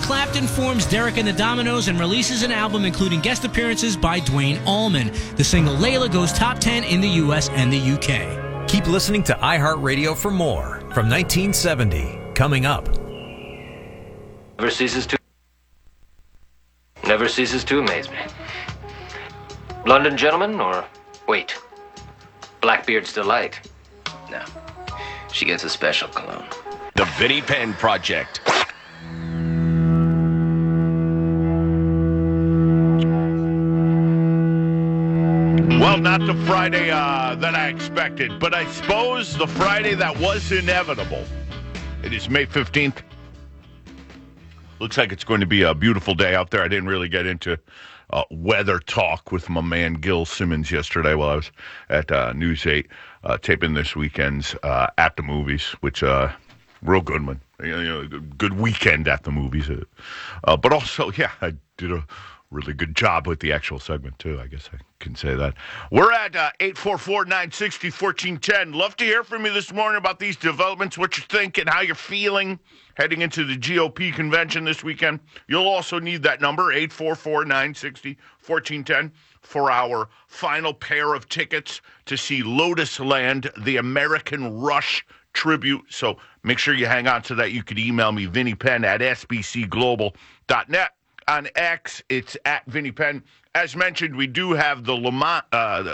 Clapton forms Derek and the Dominoes and releases an album including guest appearances by Dwayne Allman. The single Layla goes top 10 in the U.S. and the U.K. Keep listening to iHeartRadio for more from 1970. Coming up. Never ceases to amaze me. London gentleman, or wait, Blackbeard's Delight. No, she gets a special cologne. The Vinnie Penn Project. Well, not the Friday that I expected, but I suppose the Friday that was inevitable. It is May 15th. Looks like it's going to be a beautiful day out there. I didn't really get into weather talk with my man Gil Simmons yesterday while I was at News 8 taping this weekend's At the Movies, which real good one. Good weekend at the movies. But also, yeah, I did a really good job with the actual segment, too. I guess I can say that. We're at 844-960-1410. Love to hear from you this morning about these developments, what you're thinking, how you're feeling heading into the GOP convention this weekend. You'll also need that number, 844-960-1410, for our final pair of tickets to see Lotus Land, the American Rush tribute. So make sure you hang on to that. You could email me, Vinnie Penn at sbcglobal.net. On X, it's at Vinnie Penn. As mentioned, we do have the Lamont,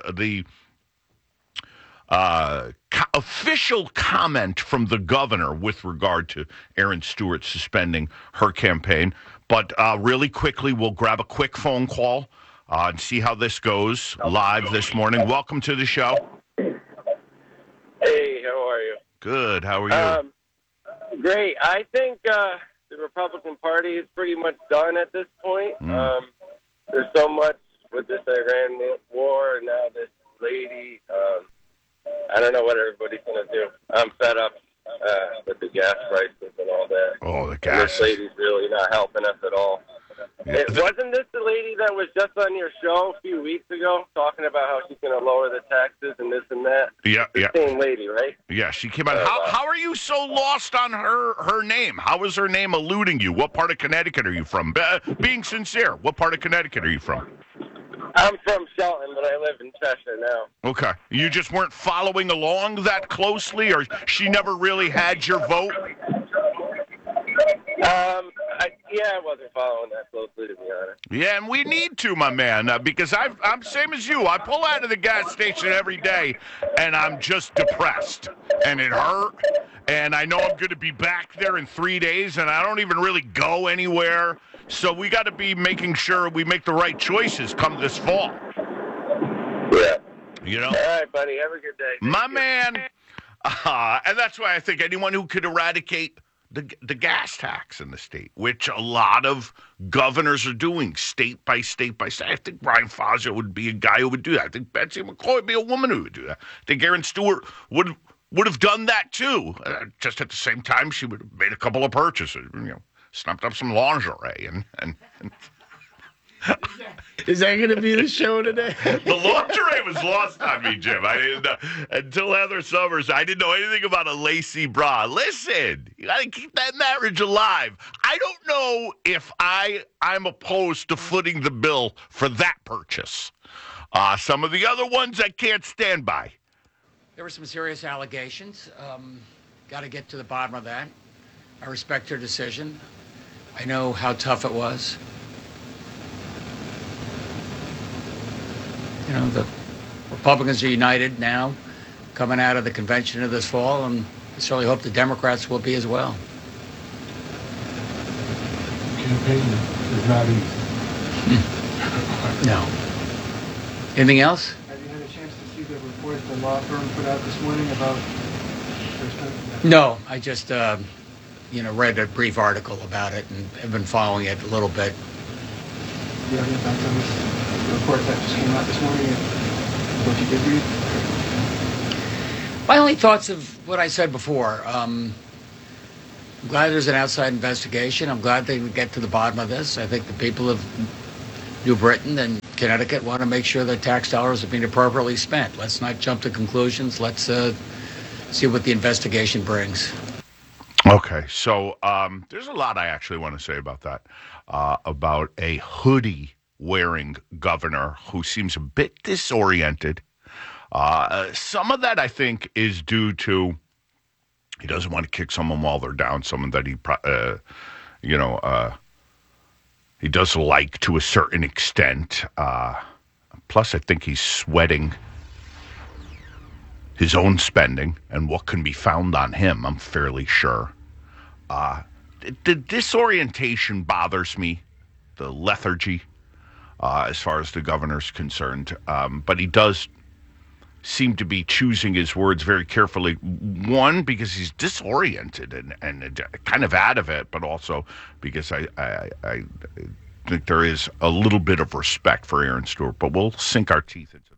official comment from the governor with regard to Aaron Stewart suspending her campaign. But really quickly, we'll grab a quick phone call and see how this goes live this morning. Welcome to the show. Hey, how are you? Good. How are you? Great. I think the Republican Party is pretty much done at this point. There's so much with this Iran war and now this lady. I don't know what everybody's going to do. I'm fed up with the gas prices and all that. Oh, the And gas. this lady's really not helping us at all. Yeah. Wasn't this the lady that was just on your show a few weeks ago talking about how she's going to lower the taxes and this and that? Yeah. Same lady, right? Yeah, she came out. How are you so lost on her name? How is her name eluding you? What part of Connecticut are you from? Being sincere, what part of Connecticut are you from? I'm from Shelton, but I live in Cheshire now. Okay. You just weren't following along that closely, or she never really had your vote? I wasn't following that closely, to be honest. Yeah, and we need to, my man, because I'm same as you. I pull out of the gas station every day, and I'm just depressed, and it hurt, and I know I'm going to be back there in 3 days, and I don't even really go anywhere. So we got to be making sure we make the right choices come this fall. Yeah. You know? All right, buddy. Have a good day. My man. And that's why I think anyone who could eradicate the gas tax in the state, which a lot of governors are doing state by state by state. I think Brian Fazio would be a guy who would do that. I think Betsy McCoy would be a woman who would do that. I think Aaron Stewart would have done that too. Just at the same time, she would have made a couple of purchases, snapped up some lingerie and Is that going to be the show today? The lingerie was lost on me, Jim. I didn't until Heather Summers. I didn't know anything about a lacy bra. Listen, you got to keep that marriage alive. I don't know if I'm opposed to footing the bill for that purchase. Some of the other ones I can't stand by. There were some serious allegations. Got to get to the bottom of that. I respect her decision. I know how tough it was. The Republicans are united now, coming out of the convention of this fall, and I certainly hope the Democrats will be as well. Campaign is not easy. No. Anything else? Have you had a chance to see the report the law firm put out this morning about No, I just, read a brief article about it and have been following it a little bit. Do you have any thoughts on this report that just came out this morning and what you did read? My only thoughts of what I said before. I'm glad there's an outside investigation. I'm glad they would get to the bottom of this. I think the people of New Britain and Connecticut want to make sure that tax dollars are being appropriately spent. Let's not jump to conclusions. Let's see what the investigation brings. Okay, so there's a lot I actually want to say about that, about a hoodie-wearing governor who seems a bit disoriented. Some of that, I think, is due to he doesn't want to kick someone while they're down, someone that he does like to a certain extent. Plus, I think he's sweating his own spending and what can be found on him, I'm fairly sure. The disorientation bothers me, the lethargy, as far as the governor's concerned. But he does seem to be choosing his words very carefully. One, because he's disoriented and kind of out of it, but also because I think there is a little bit of respect for Aaron Stewart. But we'll sink our teeth into it.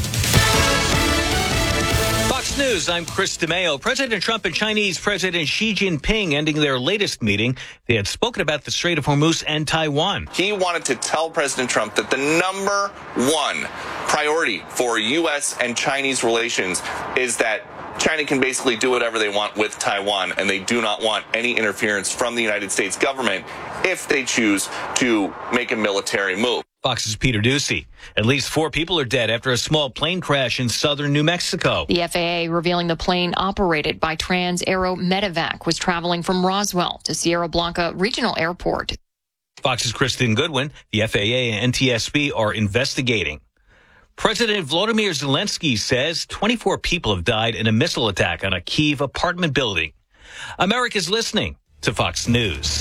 Fox News, I'm Chris DeMeo. President Trump and Chinese President Xi Jinping ending their latest meeting. They had spoken about the Strait of Hormuz and Taiwan. He wanted to tell President Trump that the number one priority for U.S. and Chinese relations is that China can basically do whatever they want with Taiwan, and they do not want any interference from the United States government if they choose to make a military move. Fox's Peter Ducey. At least 4 people are dead after a small plane crash in southern New Mexico. The FAA revealing the plane operated by Trans-Aero Medevac was traveling from Roswell to Sierra Blanca Regional Airport. Fox's Kristen Goodwin. The FAA and NTSB are investigating. President Volodymyr Zelensky says 24 people have died in a missile attack on a Kyiv apartment building. America's listening to Fox News.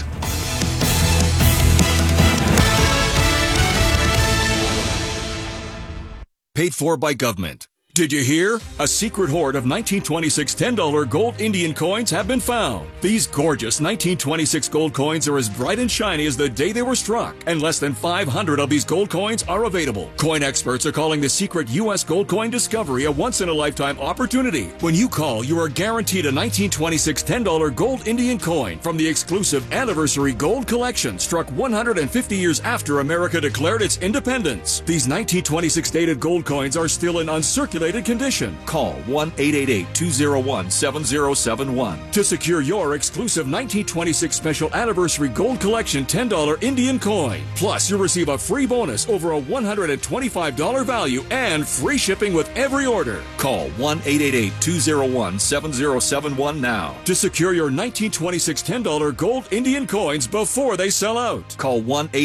Paid for by government. Did you hear? A secret hoard of 1926 $10 gold Indian coins have been found. These gorgeous 1926 gold coins are as bright and shiny as the day they were struck, and less than 500 of these gold coins are available. Coin experts are calling the secret U.S. gold coin discovery a once-in-a-lifetime opportunity. When you call, you are guaranteed a 1926 $10 gold Indian coin from the exclusive Anniversary Gold Collection, struck 150 years after America declared its independence. These 1926 dated gold coins are still in uncirculated condition. Call 1-888-201-7071 to secure your exclusive 1926 Special Anniversary Gold Collection $10 Indian coin. Plus, you'll receive a free bonus over a $125 value and free shipping with every order. Call 1-888-201-7071 now to secure your 1926 $10 gold Indian coins before they sell out. Call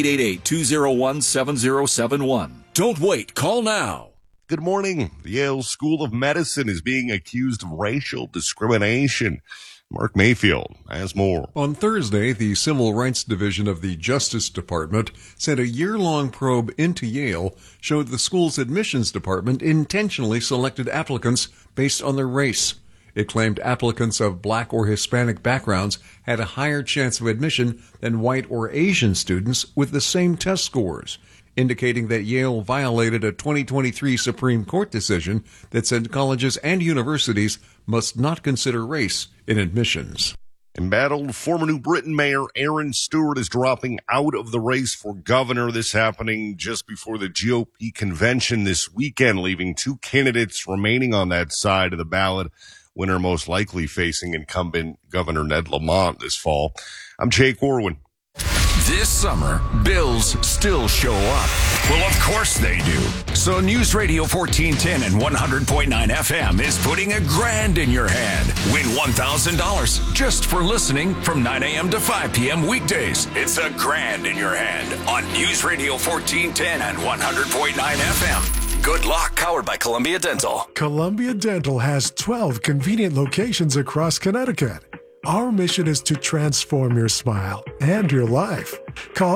1-888-201-7071. Don't wait. Call now. Good morning. The Yale School of Medicine is being accused of racial discrimination. Mark Mayfield has more. On Thursday, the Civil Rights Division of the Justice Department said a year-long probe into Yale showed the school's admissions department intentionally selected applicants based on their race. It claimed applicants of black or Hispanic backgrounds had a higher chance of admission than white or Asian students with the same test scores, indicating that Yale violated a 2023 Supreme Court decision that said colleges and universities must not consider race in admissions. Embattled former New Britain Mayor Aaron Stewart is dropping out of the race for governor. This happening just before the GOP convention this weekend, leaving 2 candidates remaining on that side of the ballot. Winner most likely facing incumbent Governor Ned Lamont this fall. I'm Jake Orwin. This summer, bills still show up. Well, of course they do. So News Radio 1410 and 100.9 FM is putting $1,000 in your hand. Win $1,000 just for listening from 9 a.m. to 5 p.m. weekdays. It's $1,000 in your hand on News Radio 1410 and 100.9 FM. Good luck. Powered by Columbia Dental. Columbia Dental has 12 convenient locations across Connecticut. Our mission is to transform your smile and your life. Call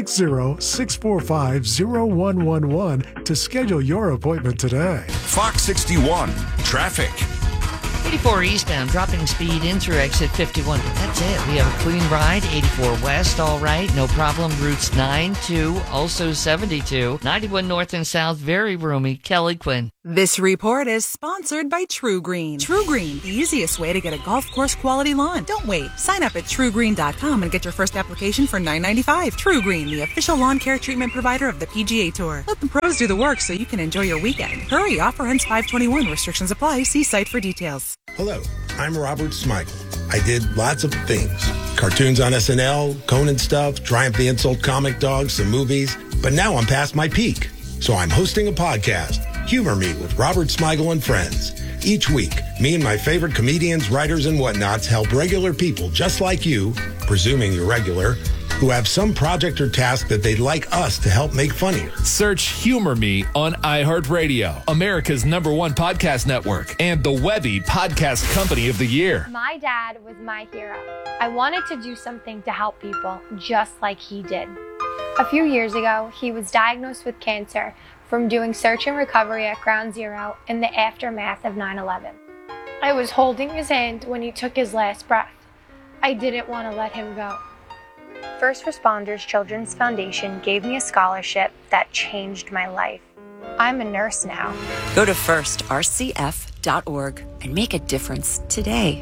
860-645-0111 to schedule your appointment today. Fox 61. Traffic. 84 eastbound, dropping speed in through exit 51. But that's it. We have a clean ride. 84 west, all right. No problem. Routes 9, 2, also 72. 91 north and south, very roomy. Kelly Quinn. This report is sponsored by True Green. True Green, the easiest way to get a golf course quality lawn. Don't wait. Sign up at TrueGreen.com and get your first application for $9.95. True Green, the official lawn care treatment provider of the PGA Tour. Let the pros do the work so you can enjoy your weekend. Hurry, offer ends 5/21. Restrictions apply. See site for details. Hello, I'm Robert Smigel. I did lots of things. Cartoons on SNL, Conan stuff, Triumph the Insult Comic Dog, some movies. But now I'm past my peak. So I'm hosting a podcast, Humor Me with Robert Smigel and Friends. Each week, me and my favorite comedians, writers, and whatnots help regular people just like you, presuming you're regular, who have some project or task that they'd like us to help make funnier. Search Humor Me on iHeartRadio, America's #1 podcast network, and the Webby Podcast Company of the Year. My dad was my hero. I wanted to do something to help people just like he did. A few years ago, he was diagnosed with cancer from doing search and recovery at Ground Zero in the aftermath of 9/11. I was holding his hand when he took his last breath. I didn't want to let him go. First Responders Children's Foundation gave me a scholarship that changed my life. I'm a nurse now. Go to firstrcf.org and make a difference today.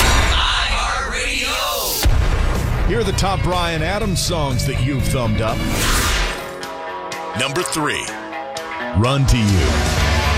Here are the top Bryan Adams songs that you've thumbed up. Number 3. Run to You.